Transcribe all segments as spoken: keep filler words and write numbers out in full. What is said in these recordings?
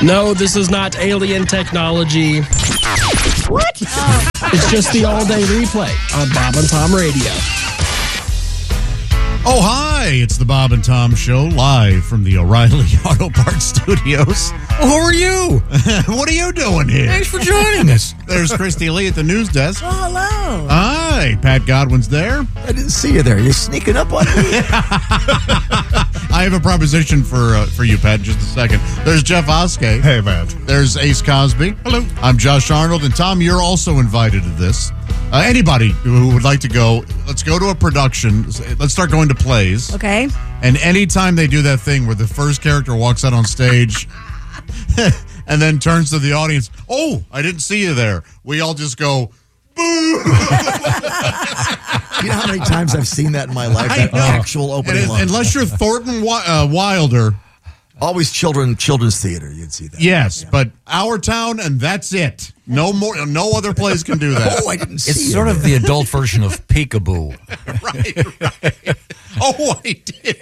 No, this is not alien technology. What? Oh. It's just the all-day replay on Bob and Tom Radio. Oh, hi. It's the Bob and Tom Show live from the O'Reilly Auto Parts Studios. Well, who are you? What are you doing here? Thanks for joining us. There's Christy Lee at the news desk. Well, hello. Hi. Pat Godwin's there. I didn't see you there. You're sneaking up on me. I have a proposition for uh, for you, Pat, in just a second. There's Jeff Oskey. Hey, man. There's Ace Cosby. Hello. I'm Josh Arnold. And Tom, you're also invited to this. Uh, anybody who would like to go, let's go to a production. Let's start going to plays. Okay. And anytime they do that thing where the first character walks out on stage and then turns to the audience, oh, I didn't see you there. We all just go, boo. You know how many times I've seen that in my life? That actual opening And it- line. Unless you're Thornton Wi- uh, Wilder. Always children, children's theater, you'd see that. Yes, yeah. But Our Town, and that's it. No more. No other plays can do that. Oh, I didn't see It's you sort there. of the adult version of Peekaboo. right, right. Oh, I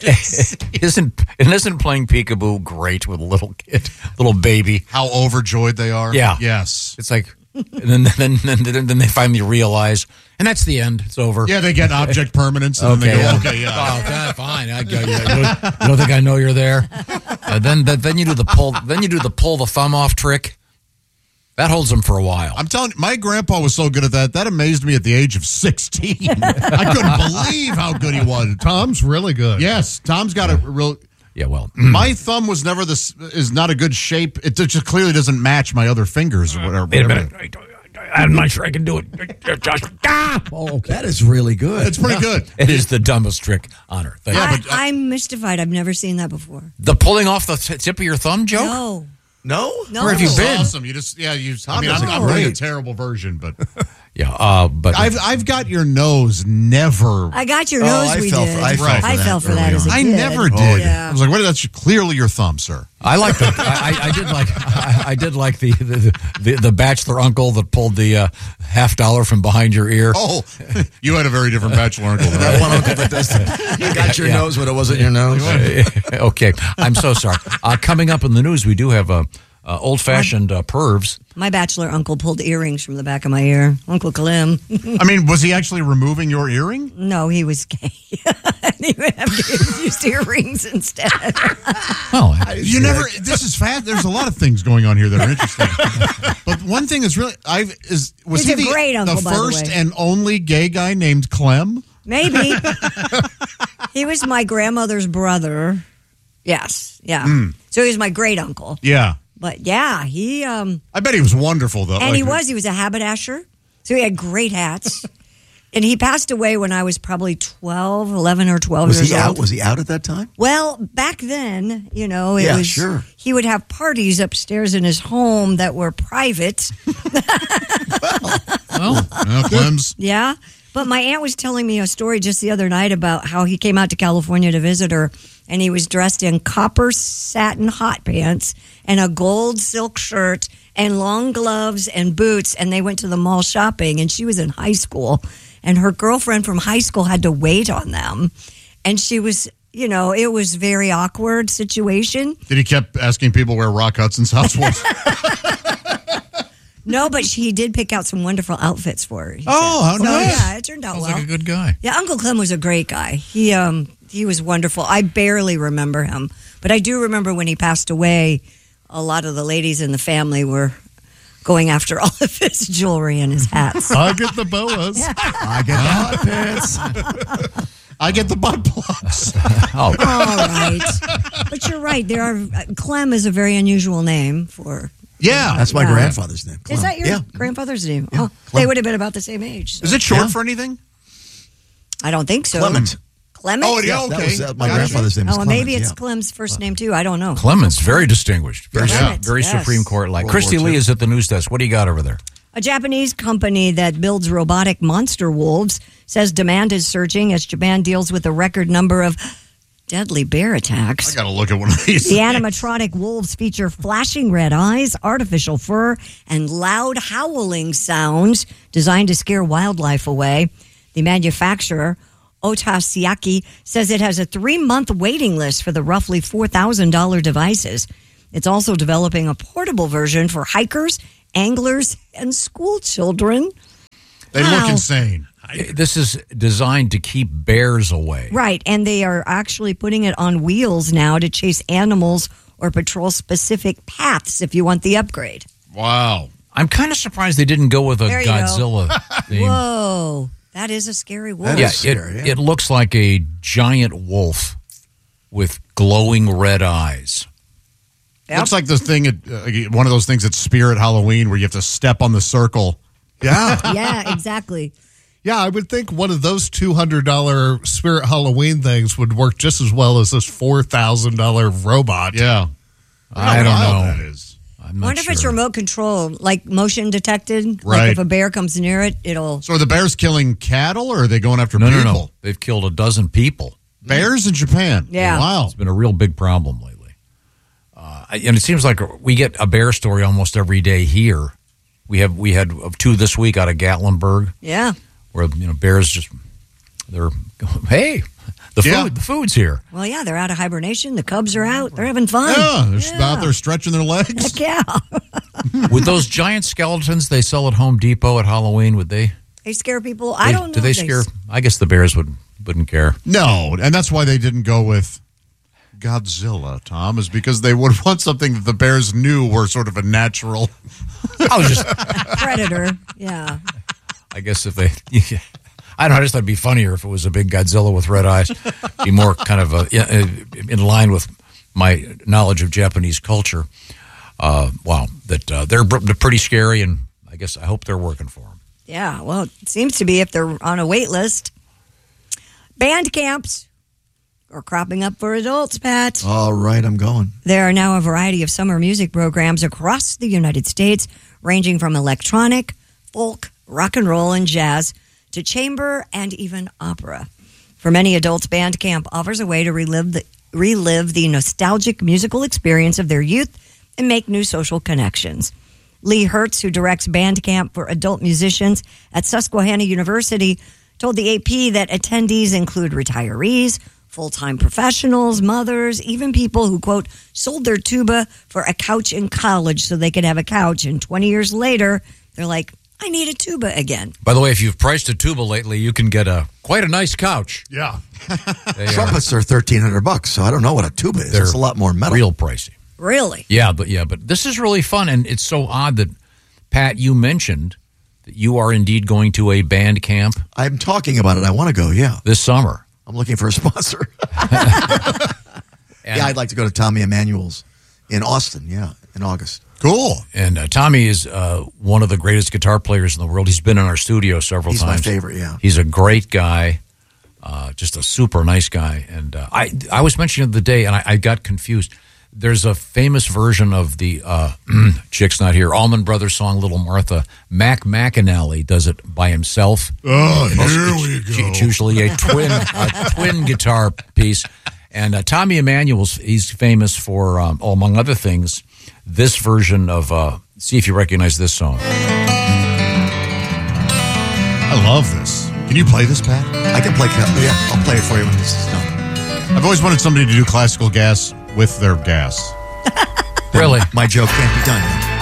did. isn't and isn't playing Peekaboo great with a little kid, little baby? How overjoyed they are. Yeah. Yes. It's like, and then then then, then, then they finally realize, and that's the end. It's over. Yeah, they get object permanence, and Okay, then they yeah. go, okay, yeah. Oh, okay, fine. I, you, you, you don't think I know you're there? Uh, then, then, then you do the pull. Then you do the pull the thumb off trick. That holds them for a while. I'm telling you, my grandpa was so good at that. That amazed me at the age of sixteen. I couldn't believe how good he was. Tom's really good. Yes, Tom's got a real. Yeah, well, My thumb was never this is not a good shape. It just clearly doesn't match my other fingers or whatever. wait a minute. I'm not sure I can do it. Josh. Ah! Oh, that is really good. It's pretty good. It is the dumbest trick on earth. Yeah, I, but, uh, I'm mystified. I've never seen that before. The pulling off the t- tip of your thumb joke? No. No? No. Where have you It's been? awesome. You just yeah. You. I mean, does I'm, it I'm go? doing a Great. terrible version, but Yeah, uh, but I've I've got your nose never. I got your Oh, nose. I we fell did. for- I fell Right. for I that fell for early that as a on. I kid. never Oh, did. yeah. I was like, what? That's clearly your thumb, sir. I like the I, I did like I, I did like the the, the the bachelor uncle that pulled the uh, half dollar from behind your ear. Oh, you had a very different bachelor uncle than That I. one uncle that does that. You got your Yeah. nose, but it wasn't your nose. Okay, I'm so sorry. Uh, coming up in the news, we do have a. Uh, old-fashioned uh, pervs. My bachelor uncle pulled earrings from the back of my ear. Uncle Clem. I mean, was he actually removing your earring? No, he was gay. And he would have to use earrings instead. Well, You never. This is fast. There's a lot of things going on here that are interesting. But one thing is really, I've is was He's he a the, great uncle, the by the first way. and only gay guy named Clem? Maybe. He was my grandmother's brother. Yes. Yeah. Mm. So he was my great uncle. Yeah, But yeah, he um I bet he was wonderful though. and Like, he was he was a haberdasher. So he had great hats. And he passed away when I was probably twelve, eleven or twelve Was years he old. out? Was he out at that time? Well, back then, you know, it Yeah, was sure. he would have parties upstairs in his home that were private. well, Well, Clem's. Yeah. But my aunt was telling me a story just the other night about how he came out to California to visit her, and he was dressed in copper satin hot pants and a gold silk shirt and long gloves and boots, and they went to the mall shopping, and she was in high school, and her girlfriend from high school had to wait on them, and she was, you know, it was a very awkward situation. Did he kept asking people where Rock Hudson's house was? No, but she did pick out some wonderful outfits for her. he Oh, said. how So, nice. Yeah, it turned out sounds well. like a good guy. Yeah, Uncle Clem was a great guy. He um he was wonderful. I barely remember him, but I do remember when he passed away, a lot of the ladies in the family were going after all of his jewelry and his hats. I get the boas. I get the hot pants. I get the butt plugs. Oh, All right. But you're right. There are Clem is a very unusual name for. Yeah. That's my Yeah. grandfather's name. Is that your Yeah. grandfather's name? Yeah, Oh, Clem. they would have been about the same age. so- Is it short Yeah. for anything? I don't think so. Clement. Clement? Oh, yeah, That okay. was, uh, my Gotcha. grandfather's name is Oh, well, Clement, maybe it's yeah. Clem's first name too. I don't know. Clemens, very distinguished, very, Yeah. very Yes. Supreme Court like. World Christy War Lee Two. is at the news desk. What do you got over there? A Japanese company that builds robotic monster wolves says demand is surging as Japan deals with a record number of deadly bear I attacks. got to look at one of these. The animatronic wolves feature flashing red eyes, artificial fur, and loud howling sounds designed to scare wildlife away. The manufacturer, Otasiaki, says it has a three-month waiting list for the roughly four thousand dollars devices. It's also developing a portable version for hikers, anglers, and school children. They Wow. look insane. This is designed to keep bears away. Right, and they are actually putting it on wheels now to chase animals or patrol specific paths if you want the upgrade. Wow. I'm kind of surprised they didn't go with a There you go. Godzilla theme. Whoa, that is a scary wolf. That Yeah, is scary, it, yeah. it looks like a giant wolf with glowing red eyes. Yep. Looks like the thing, at, uh, one of those things at Spirit Halloween where you have to step on the circle. Yeah. Yeah, exactly. Yeah, I would think one of those two hundred dollars Spirit Halloween things would work just as well as this four thousand dollars robot. Yeah. I don't How know. wild that is. I'm not Wonder if it's sure. remote control, like motion detected. Like Right. if a bear comes near it, it'll. So are the bears killing cattle or are they going after No, people? no, no. They've killed a dozen people. Bears in Japan. Yeah. Wow. It's been a real big problem lately. Uh, and it seems like we get a bear story almost every day here. We have we had two this week out of Gatlinburg, Yeah. where you know bears just they're hey the food Yeah. the food's here. Well, yeah, they're out of hibernation. The cubs are out. They're having fun. Yeah, they're just out there stretching their legs. Heck yeah. With those giant skeletons they sell at Home Depot at Halloween, would they? They scare people. I they- don't know. Do they if scare? I guess the bears would wouldn't care. No, and that's why they didn't go with Godzilla, Tom, is because they would want something that the bears knew were sort of a natural. I was just Predator. Yeah. I guess if they, I don't know, I just thought it'd be funnier if it was a big Godzilla with red eyes. Be more kind of a, yeah, in line with my knowledge of Japanese culture. Uh, wow, that uh, they're, they're pretty scary, and I guess I hope they're working for them. Yeah. Well, it seems to be if they're on a wait list. Band camps are cropping up for adults, Pat. All right, I'm going. There are now a variety of summer music programs across the United States, ranging from electronic, folk, rock and roll, and jazz to chamber and even opera. For many adults, band camp offers a way to relive the, relive the nostalgic musical experience of their youth and make new social connections. Lee Hertz, who directs band camp for adult musicians at Susquehanna University, told the A P that attendees include retirees, full-time professionals, mothers, even people who, quote, sold their tuba for a couch in college so they could have a couch. And twenty years later, they're like, I need a tuba again. By the way, if you've priced a tuba lately, you can get a quite a nice couch. Yeah. They are Trumpets are thirteen hundred bucks, so I don't know what a tuba is. They're It's a lot more metal. real pricey. Really? Yeah, but yeah, but this is really fun, and it's so odd that Pat, you mentioned that you are indeed going to a band camp I'm talking about it. I want to go, yeah. this summer. I'm looking for a sponsor. And, yeah, I'd like to go to Tommy Emmanuel's in Austin, yeah, in August. Cool. and uh, Tommy is uh, one of the greatest guitar players in the world. He's been in our studio several He's my times. favorite, yeah. He's a great guy, uh, just a super nice guy. And uh, I I was mentioning the other day, and I, I got confused. There's a famous version of the uh, Chick's Not Here, Allman Brothers song Little Martha. Mac McAnally does it by himself. Oh, Most- here we it's, go. it's usually a twin a twin guitar piece. And uh, Tommy Emmanuel's, he's famous for, um, oh, among other things, this version of, uh, see if you recognize this song. I love this. Can you play this, Pat? I can play, yeah, I'll play it for you when this is done. I've always wanted somebody to do classical gas with their gas. Really? My joke can't be done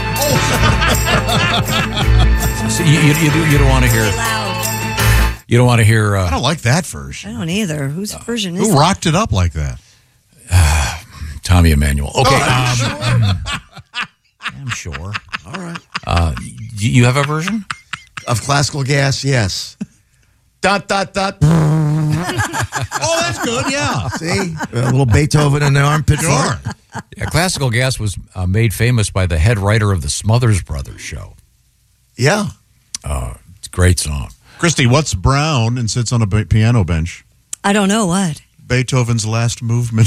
yet. So you, you, you, do, you don't want to hear, Really loud. you don't want to hear, I uh, don't like that I version. don't either. Whose version is Who that? rocked it up like that? Tommy Emmanuel. Okay. Oh, um, I'm sure. All right. Uh, you, you have a version? Of classical gas, yes. Dot, dot, dot. Oh, that's good, yeah. See? A little Beethoven in the armpit. Sure. fart. Yeah, Classical Gas was uh, made famous by the head writer of the Smothers Brothers show. Yeah. Uh, it's a great song. Christy, what's brown and sits on a ba- piano bench? I don't know what. Beethoven's last movement.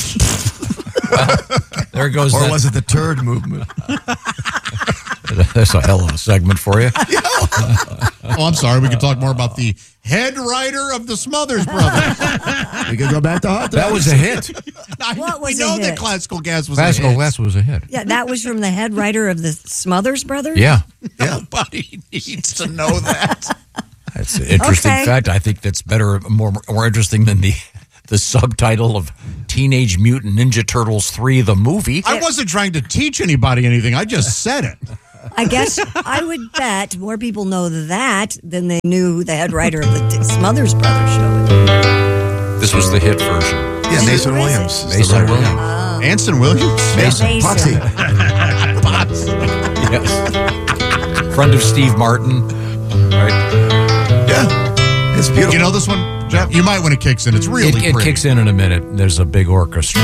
There goes Or that. was it the turd movement? That's a hell of a segment for you. Oh, I'm sorry. We can talk more about the head writer of the Smothers Brothers. We could go back to hot That was a hit. What was we a know that hit? classical gas was Classical a hit. Gas was a hit. Yeah, that was from the head writer of the Smothers Brothers? Yeah. Yeah. Nobody needs to know that. That's an interesting Okay. fact. I think that's better, more more interesting than the the subtitle of Teenage Mutant Ninja Turtles three, the movie. I wasn't trying to teach anybody anything. I just said it. I guess I would bet more people know that than they knew who the head writer of the Smothers Brothers show is. This was the hit version. Yeah, Who Mason is it? Williams. is the Mason writer. Williams. Anson Williams? Mason. Mason. Potsy. Yes. Friend of Steve Martin. Right? Yeah. It's beautiful. You know this one, Jeff? You might when it kicks in. It's really It, it pretty. kicks in in a minute. There's a big orchestra.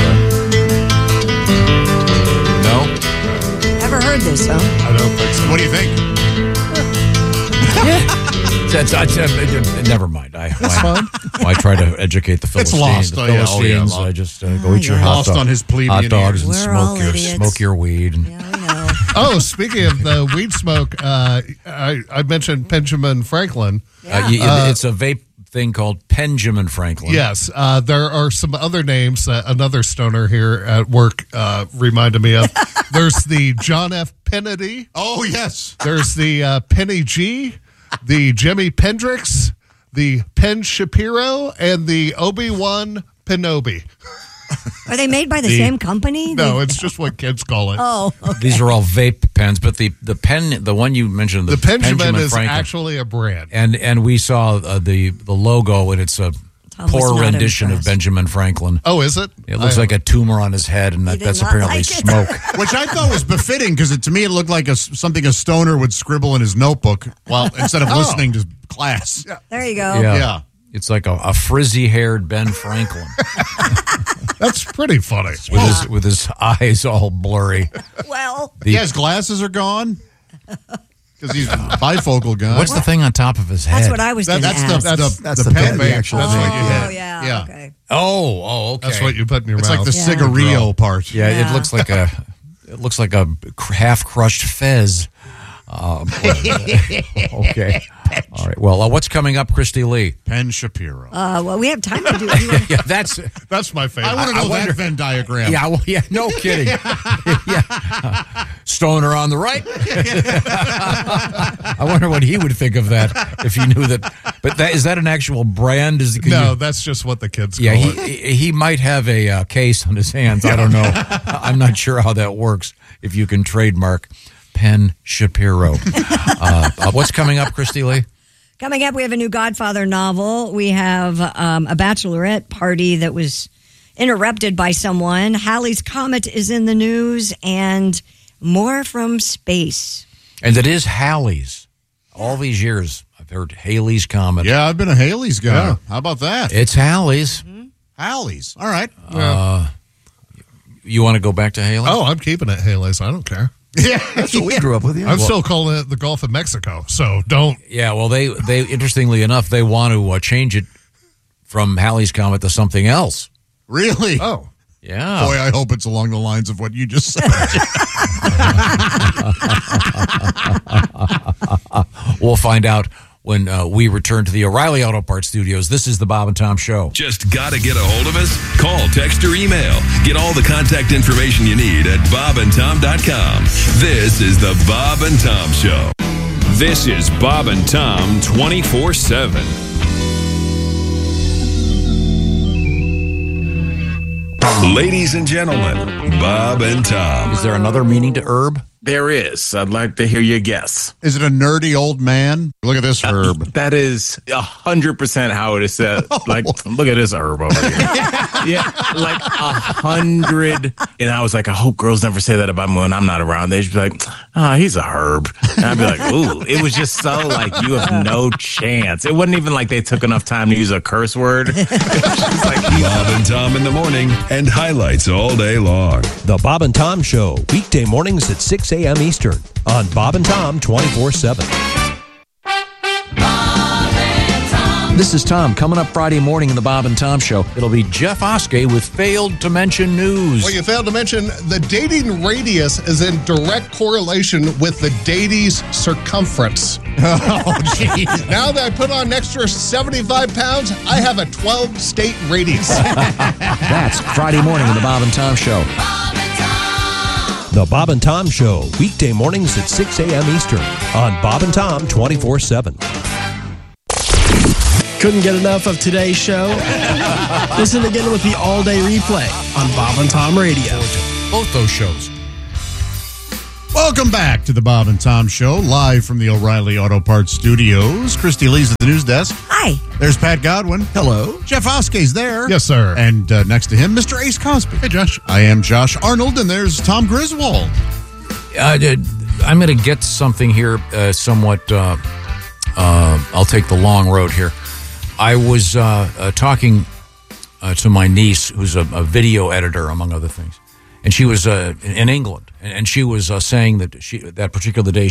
No? Never heard this, huh? I don't think so. What do you think? That's, that's, uh, never mind. I, That's I, fine. I try to educate the Philistines. lost. The Oh, yeah. Oh, yeah. Philistines. Lost. I just uh, go eat your yeah. hot Lost dog- on his plebeian hot dogs and We're all smoke your idiots. smoke your weed. And, Yeah, we know. Oh, speaking of the weed smoke, uh, I, I mentioned Benjamin Franklin. uh, you, it's a vape thing called Benjamin Franklin. Yes, uh, there are some other names. Uh, another stoner here at work uh, reminded me of. There's the John F. Kennedy. Oh, yes. There's the uh, Penny G, the Jimmy Pendrix, the Penn Shapiro, and the Obi-Wan Kenobi. Are they made by the, The- same company? No, They- it's just what kids call it. Oh, okay. These are all vape pens, but the the pen, the one you mentioned, the, the Benjamin, Benjamin is Franklin, actually a brand. and and we saw uh, the the logo, and it's a Tom was poor not rendition impressed. of Benjamin Franklin. Oh, is it? It looks I- like a tumor on his head, and that, did that's not apparently like it. smoke. Which I thought was befitting because to me it looked like a, something a stoner would scribble in his notebook while instead of listening to class. Yeah. There you go. Yeah. Yeah. It's like a, a frizzy-haired Ben Franklin That's pretty funny. with his with his eyes all blurry. Well, The- Yeah, his glasses are gone because he's a bifocal guy. What's the thing on top of his head? that's what I was That, going to that's ask. the, That's- the, that's the the pen pen, the vape. actual That's what you oh, hit. yeah, Yeah. okay. Oh, oh, okay. That's what you put in your It's mouth. like the Yeah. cigarillo part. Yeah, Yeah. it looks like a it looks like a cr- half-crushed fez. Um, okay. All right. Well, uh, what's coming up, Christy Lee? Penn Shapiro. Uh, well, we have time to do it. Yeah, that's. That's my favorite. I want to know I wonder- that Venn diagram. Yeah, well, yeah, no kidding. yeah. Stoner on the right. I wonder what he would think of that if he knew that. But that is that an actual brand? Is can No, you- that's just what the kids yeah, call he it. he might have a uh, case on his hands. I don't know. I'm not sure how that works. If you can trademark Penn Shapiro. uh, uh, what's coming up, Christy Lee? Coming up, we have a new Godfather novel. We have um, a bachelorette party that was interrupted by someone. Halley's Comet is in the news, and more from space. And it is Halley's. All these years, I've heard Halley's Comet. Yeah, I've been a Haley's guy. Yeah. How about that? It's Halley's. Halley's. All right. You want to go back to Haley? Oh, I'm keeping it Haley's. I don't care. Yeah. That's what we grew up with. Yeah. I'm still calling it the Gulf of Mexico. So don't. Yeah, well, they, they interestingly enough, they want to uh, change it from Halley's Comet to something else. Really? Oh. Yeah. Boy, I hope it's along the lines of what you just said. We'll find out when uh, we return to the O'Reilly Auto Parts Studios. This is the Bob and Tom Show. Just got to get a hold of us? Call, text, or email. Get all the contact information you need at bob and tom dot com. This is the Bob and Tom Show. This is Bob and Tom twenty-four seven. Ladies and gentlemen, Bob and Tom. Is there another meaning to herb? There is. I'd like to hear your guess. Is it a nerdy old man? Look at this herb. That is a hundred percent how it is said. Like, look at this herb over here. Yeah, like a hundred. And I was like, I hope girls never say that about me when I'm not around. They should be like, oh, he's a herb. And I'd be like, ooh. It was just so like, you have no chance. It wasn't even like they took enough time to use a curse word. It was just like, Bob and Tom in the morning and highlights all day long. The Bob and Tom Show, weekday mornings at six a.m. Eastern on Bob and Tom twenty-four seven. This is Tom. Coming up Friday morning in the Bob and Tom Show, it'll be Jeff Oskey with Failed to Mention News. Well, you failed to mention the dating radius is in direct correlation with the datie's circumference. Oh, jeez. Now that I put on an extra seventy-five pounds, I have a twelve-state radius. That's Friday morning in the Bob and Tom Show. The Bob and Tom Show, weekday mornings at six a.m. Eastern on Bob and Tom twenty-four seven. Couldn't get enough of today's show? Listen again with the all-day replay on Bob and Tom Radio. Both those shows. Welcome back to the Bob and Tom Show, live from the O'Reilly Auto Parts Studios. Christy Lee's at the news desk. Hi. There's Pat Godwin. Hello. Jeff Oskey's there. Yes, sir. And uh, next to him, Mister Ace Cosby. Hey, Josh. I am Josh Arnold, and there's Tom Griswold. Uh, I'm going to get something here uh, somewhat, uh, uh, I'll take the long road here. I was uh, uh, talking uh, to my niece, who's a, a video editor, among other things. And she was uh, in England, and she was uh, saying that she that particular day